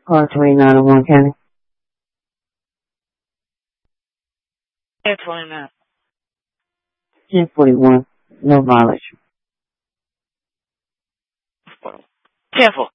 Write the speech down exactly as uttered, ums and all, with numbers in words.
R twenty-nine oh one County. ten twenty-nine. ten forty-one. No violation. ten four.